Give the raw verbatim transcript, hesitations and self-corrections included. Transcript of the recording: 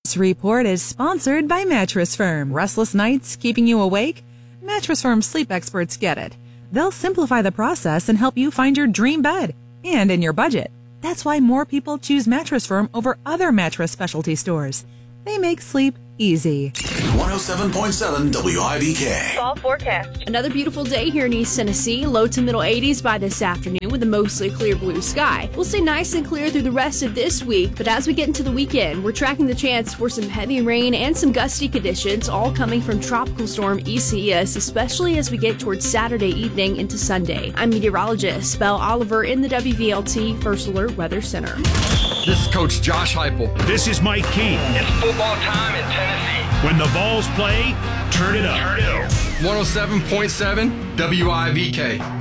This report is sponsored by Mattress Firm. Restless nights keeping you awake? Mattress Firm sleep experts get it. They'll simplify the process and help you find your dream bed and in your budget. That's why more people choose Mattress Firm over other mattress specialty stores. They make sleep easy. one oh seven point seven W I B K. Fall forecast. Another beautiful day here in East Tennessee. Low to middle eighties by this afternoon with a mostly clear blue sky. We'll stay nice and clear through the rest of this week, but as we get into the weekend, we're tracking the chance for some heavy rain and some gusty conditions, all coming from Tropical Storm Isaias, especially as we get towards Saturday evening into Sunday. I'm meteorologist Belle Oliver in the W V L T First Alert Weather Center. This is Coach Josh Heupel. This is Mike Key. It's football time in Tennessee. When the Vols play, turn it up. Turn it up. one oh seven point seven W I B K.